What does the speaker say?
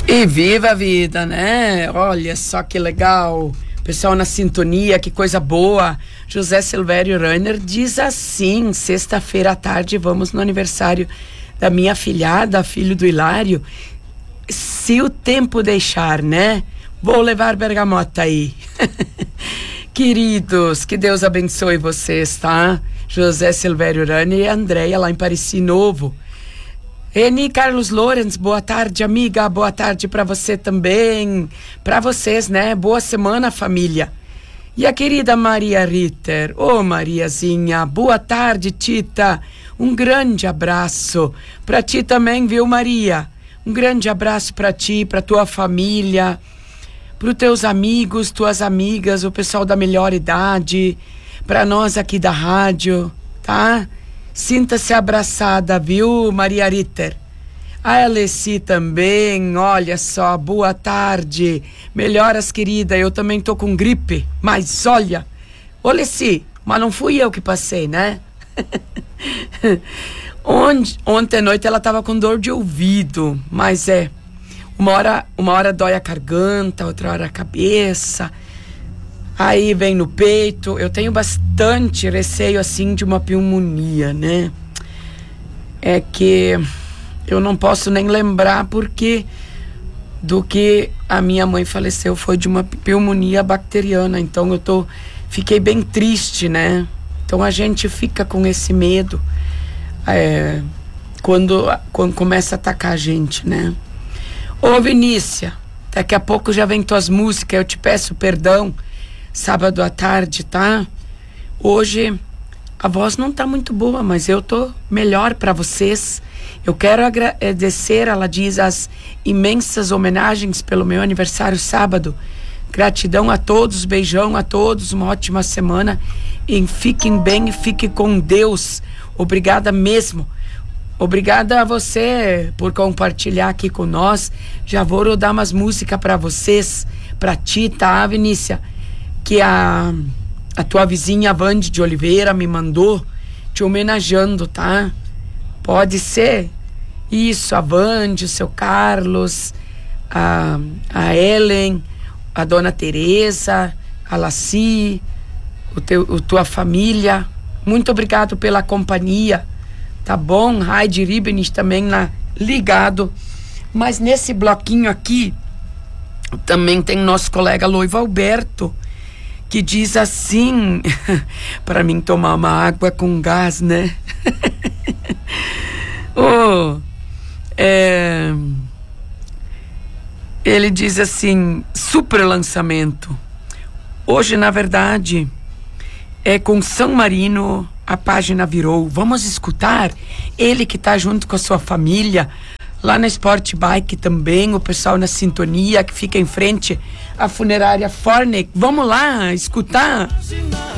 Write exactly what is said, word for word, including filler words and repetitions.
E viva a vida, né? Olha só que legal. Pessoal na sintonia, que coisa boa. José Silvério Rainer diz assim: sexta-feira à tarde vamos no aniversário da minha afilhada, filho do Hilário. Se o tempo deixar, né? Vou levar bergamota aí. Queridos, que Deus abençoe vocês, tá? José Silvério Rainer e a Andréia lá em Pareci Novo. Eni Carlos Lorenz, boa tarde, amiga, boa tarde para você também, para vocês, né? Boa semana, família. E a querida Maria Ritter, ô oh, Mariazinha, boa tarde, Tita, um grande abraço para ti também, viu, Maria? Um grande abraço para ti, para tua família, para os teus amigos, tuas amigas, o pessoal da melhor idade, para nós aqui da rádio, tá? Sinta-se abraçada, viu, Maria Ritter? A Alessi também, olha só, boa tarde. Melhoras, querida, eu também tô com gripe, mas olha, ô Alessi, mas não fui eu que passei, né? Onde, ontem à noite ela tava com dor de ouvido, mas é, uma hora, uma hora dói a garganta, outra hora a cabeça, aí vem no peito. Eu tenho bastante receio, assim, de uma pneumonia, né? É que eu não posso nem lembrar porque do que a minha mãe faleceu foi de uma pneumonia bacteriana. Então eu tô, fiquei bem triste, né? Então a gente fica com esse medo é, quando, quando começa a atacar a gente, né? Ô Vinícia, daqui a pouco já vem tuas músicas, eu te peço perdão. Sábado à tarde, tá? Hoje a voz não tá muito boa, mas eu tô melhor para vocês. Eu quero agradecer, ela diz, as imensas homenagens pelo meu aniversário sábado. Gratidão a todos, beijão a todos, uma ótima semana. E fiquem bem e fiquem com Deus. Obrigada mesmo. Obrigada a você por compartilhar aqui com nós. Já vou rodar umas músicas para vocês, pra ti, tá, Vinícia? Que a, a tua vizinha Vande de Oliveira me mandou, te homenageando, tá? Pode ser isso, a Vande, o seu Carlos, a, a Ellen, a dona Teresa, a Laci, o teu, o tua família. Muito obrigado pela companhia, tá bom? Heidi Ribbenich também na, ligado. Mas nesse bloquinho aqui também tem nosso colega Loivo Alberto, que diz assim, para mim tomar uma água com gás, né? oh, é, ele diz assim, super lançamento. Hoje, na verdade, é com São Marino, a página virou. Vamos escutar ele que tá junto com a sua família, lá na Sport Bike também, o pessoal na sintonia, que fica em frente à funerária Forney. Vamos lá escutar?